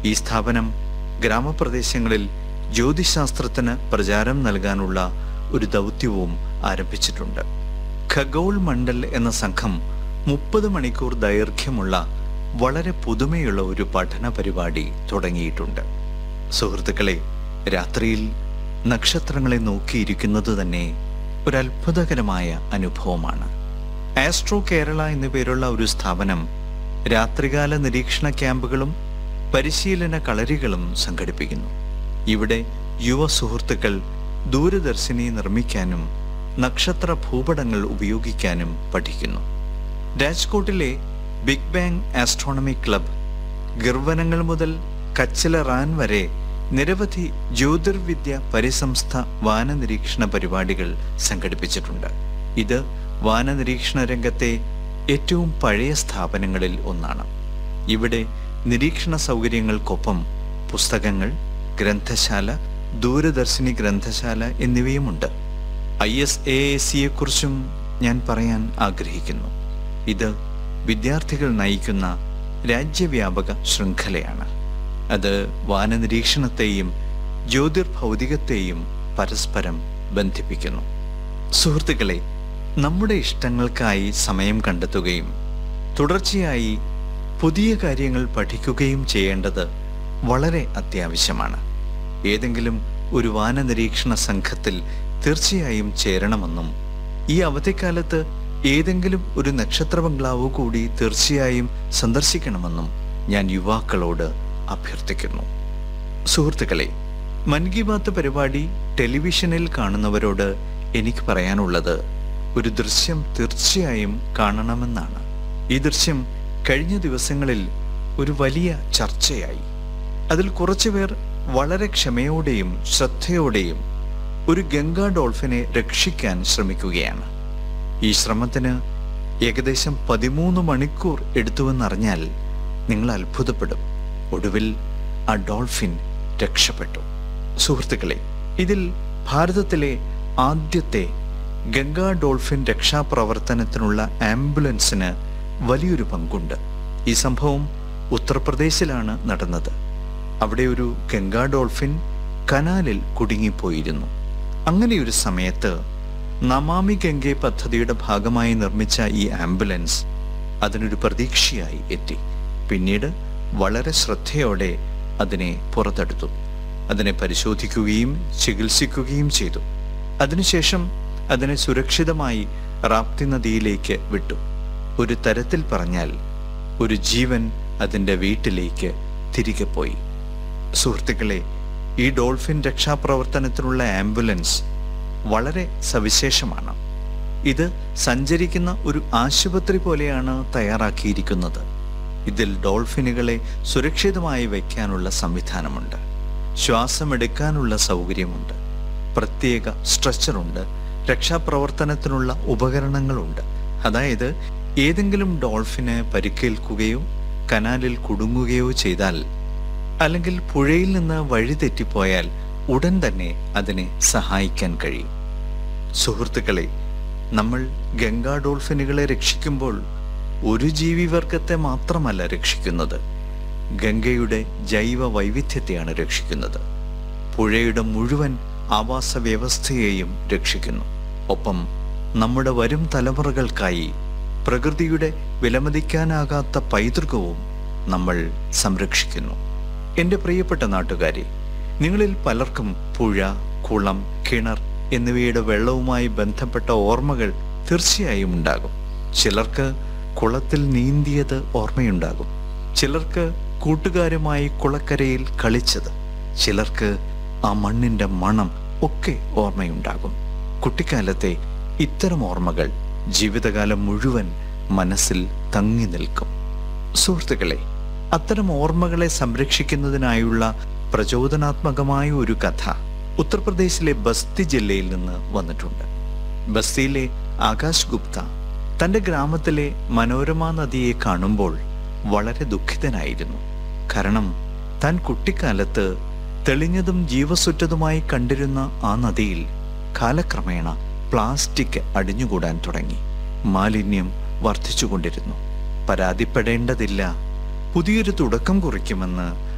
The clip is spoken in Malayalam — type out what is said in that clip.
ഈ സ്ഥാപനം ഗ്രാമപ്രദേശങ്ങളിൽ ജ്യോതിശാസ്ത്രത്തിന് പ്രചാരം നൽകാനുള്ള ഒരു ദൗത്യവും ആരംഭിച്ചിട്ടുണ്ട്. ഖഗോൾ മണ്ഡൽ എന്ന സംഘം 30 മണിക്കൂർ ദൈർഘ്യമുള്ള വളരെ പുതുമയുള്ള ഒരു പഠന പരിപാടി തുടങ്ങിയിട്ടുണ്ട്. സുഹൃത്തുക്കളെ, രാത്രിയിൽ നക്ഷത്രങ്ങളെ നോക്കിയിരിക്കുന്നത് തന്നെ ഒരു അത്ഭുതകരമായ അനുഭവമാണ്. ആസ്ട്രോ കേരള എന്നു പേരുള്ള ഒരു സ്ഥാപനം രാത്രികാല നിരീക്ഷണ ക്യാമ്പുകളും പരിശീലന കളരികളും സംഘടിപ്പിക്കുന്നു. ഇവിടെ യുവ സുഹൃത്തുക്കൾ ദൂരദർശിനി നിർമ്മിക്കാനും നക്ഷത്ര ഭൂപടങ്ങൾ ഉപയോഗിക്കാനും പഠിക്കുന്നു. രാജ്കോട്ടിലെ ബിഗ് ബാങ് ആസ്ട്രോണമി ക്ലബ്, ഗിർവനങ്ങൾ മുതൽ കച്ചില റാൻ വരെ നിരവധി ജ്യോതിർവിദ്യ പരിസംസ്ഥ വാനനിരീക്ഷണ പരിപാടികൾ സംഘടിപ്പിച്ചിട്ടുണ്ട്. ഇത് വാനനിരീക്ഷണ രംഗത്തെ ഏറ്റവും പഴയ സ്ഥാപനങ്ങളിൽ ഒന്നാണ്. ഇവിടെ നിരീക്ഷണ സൗകര്യങ്ങൾക്കൊപ്പം പുസ്തകങ്ങൾ, ഗ്രന്ഥശാല, ദൂരദർശിനി ഗ്രന്ഥശാല എന്നിവയുമുണ്ട്. ISAACയെക്കുറിച്ചും ഞാൻ പറയാൻ ആഗ്രഹിക്കുന്നു. ഇത് വിദ്യാർത്ഥികൾ നയിക്കുന്ന രാജ്യവ്യാപക ശൃംഖലയാണ്. അത് വാനനിരീക്ഷണത്തെയും ജ്യോതിർഭൗതികത്തെയും പരസ്പരം ബന്ധിപ്പിക്കുന്നു. സുഹൃത്തുക്കളെ, നമ്മുടെ ഇഷ്ടങ്ങൾക്കായി സമയം കണ്ടെത്തുകയും തുടർച്ചയായി പുതിയ കാര്യങ്ങൾ പഠിക്കുകയും ചെയ്യേണ്ടത് വളരെ അത്യാവശ്യമാണ്. ഏതെങ്കിലും ഒരു വാനനിരീക്ഷണ സംഘത്തിൽ തീർച്ചയായും ചേരണമെന്നും ഈ അവധിക്കാലത്ത് ഏതെങ്കിലും ഒരു നക്ഷത്ര ബംഗ്ലാവ് കൂടി തീർച്ചയായും സന്ദർശിക്കണമെന്നും ഞാൻ യുവാക്കളോട് അഭ്യർത്ഥിക്കുന്നു. സുഹൃത്തുക്കളെ, മൻ കി ബാത്ത് പരിപാടി ടെലിവിഷനിൽ കാണുന്നവരോട് എനിക്ക് പറയാനുള്ളത് ഒരു ദൃശ്യം തീർച്ചയായും കാണണമെന്നാണ്. ഈ ദൃശ്യം കഴിഞ്ഞ ദിവസങ്ങളിൽ ഒരു വലിയ ചർച്ചയായി. അതിൽ കുറച്ചുപേർ വളരെ ക്ഷമയോടെയും ശ്രദ്ധയോടെയും ഒരു ഗംഗാ ഡോൾഫിനെ രക്ഷിക്കാൻ ശ്രമിക്കുകയാണ്. ഈ ശ്രമത്തിന് ഏകദേശം 13 മണിക്കൂർ എടുത്തുവെന്നറിഞ്ഞാൽ നിങ്ങൾ അത്ഭുതപ്പെടും. ഒടുവിൽ ആ ഡോൾഫിൻ രക്ഷപ്പെട്ടു. സുഹൃത്തുക്കളെ, ഇതിൽ ഭാരതത്തിലെ ആദ്യത്തെ ഗംഗാ ഡോൾഫിൻ രക്ഷാപ്രവർത്തനത്തിനുള്ള ആംബുലൻസിന് വലിയൊരു പങ്കുണ്ട്. ഈ സംഭവം ഉത്തർപ്രദേശിലാണ് നടന്നത്. അവിടെ ഒരു ഗംഗാ ഡോൾഫിൻ കനാലിൽ കുടുങ്ങിപ്പോയിരുന്നു. അങ്ങനെയൊരു സമയത്ത് നമാമി ഗംഗെ പദ്ധതിയുടെ ഭാഗമായി നിർമ്മിച്ച ഈ ആംബുലൻസ് അതിനൊരു പ്രതീക്ഷയായി എത്തി. പിന്നീട് വളരെ ശ്രദ്ധയോടെ അതിനെ പുറത്തെടുത്തു. അതിനെ പരിശോധിക്കുകയും ചികിത്സിക്കുകയും ചെയ്തു. അതിനുശേഷം അതിനെ സുരക്ഷിതമായി റാപ്തി നദിയിലേക്ക് വിട്ടു. ഒരു തരത്തിൽ പറഞ്ഞാൽ ഒരു ജീവൻ അതിൻ്റെ വീട്ടിലേക്ക് തിരികെ പോയി. സുഹൃത്തുക്കളെ, ഈ ഡോൾഫിൻ രക്ഷാപ്രവർത്തനത്തിനുള്ള ആംബുലൻസ് വളരെ സവിശേഷമാണ്. ഇത് സഞ്ചരിക്കുന്ന ഒരു ആശുപത്രി പോലെയാണ് തയ്യാറാക്കിയിരിക്കുന്നത്. ഇതിൽ ഡോൾഫിനുകളെ സുരക്ഷിതമായി വയ്ക്കാനുള്ള സംവിധാനമുണ്ട്, ശ്വാസമെടുക്കാനുള്ള സൗകര്യമുണ്ട്, പ്രത്യേക സ്ട്രെച്ചറുണ്ട്, രക്ഷാപ്രവർത്തനത്തിനുള്ള ഉപകരണങ്ങളുണ്ട്. അതായത് ഏതെങ്കിലും ഡോൾഫിന് പരിക്കേൽക്കുകയോ കനാലിൽ കുടുങ്ങുകയോ ചെയ്താൽ, അല്ലെങ്കിൽ പുഴയിൽ നിന്ന് വഴിതെറ്റിപ്പോയാൽ ഉടൻ തന്നെ അതിനെ സഹായിക്കാൻ കഴിയും. സുഹൃത്തുക്കളെ, നമ്മൾ ഗംഗാ ഡോൾഫിനുകളെ രക്ഷിക്കുമ്പോൾ ഒരു ജീവിവർഗത്തെ മാത്രമല്ല രക്ഷിക്കുന്നത്, ഗംഗയുടെ ജൈവ വൈവിധ്യത്തെയാണ് രക്ഷിക്കുന്നത്. പുഴയുടെ മുഴുവൻ ആവാസ വ്യവസ്ഥയെയും രക്ഷിക്കുന്നു. ഒപ്പം നമ്മുടെ വരും തലമുറകൾക്കായി പ്രകൃതിയുടെ വിലമതിക്കാനാകാത്ത പൈതൃകവും നമ്മൾ സംരക്ഷിക്കുന്നു. എൻ്റെ പ്രിയപ്പെട്ട നാട്ടുകാരെ, നിങ്ങളിൽ പലർക്കും പുഴ, കുളം, കിണർ എന്നിവയുടെ വെള്ളവുമായി ബന്ധപ്പെട്ട ഓർമ്മകൾ തീർച്ചയായും ഉണ്ടാകും. ചിലർക്ക് കുളത്തിൽ നീന്തിയത് ഓർമ്മയുണ്ടാകും, ചിലർക്ക് കൂട്ടുകാരുമായി കുളക്കരയിൽ കളിച്ചത്, ചിലർക്ക് ആ മണ്ണിൻ്റെ മണം ഒക്കെ ഓർമ്മയുണ്ടാകും. കുട്ടിക്കാലത്തെ ഇത്തരം ഓർമ്മകൾ ജീവിതകാലം മുഴുവൻ മനസ്സിൽ തങ്ങി നിൽക്കും. സുഹൃത്തുക്കളെ, അത്തരം ഓർമ്മകളെ സംരക്ഷിക്കുന്നതിനായുള്ള പ്രചോദനാത്മകമായ ഒരു കഥ ഉത്തർപ്രദേശിലെ ബസ്തി ജില്ലയിൽ നിന്ന് വന്നിട്ടുണ്ട്. ബസ്തിയിലെ ആകാശ് ഗുപ്ത തൻ്റെ ഗ്രാമത്തിലെ മനോരമ നദിയെ കാണുമ്പോൾ വളരെ ദുഃഖിതനായിരുന്നു. കാരണം താൻ കുട്ടിക്കാലത്ത് തെളിഞ്ഞതും ജീവസുറ്റതുമായി കണ്ടിരുന്ന ആ നദിയിൽ കാലക്രമേണ പ്ലാസ്റ്റിക് അടിഞ്ഞുകൂടാൻ തുടങ്ങി. മാലിന്യം വർദ്ധിച്ചുകൊണ്ടിരുന്നു. പരാതിപ്പെടേണ്ടതില്ല, പുതിയൊരു തുടക്കം കുറിക്കുമെന്ന്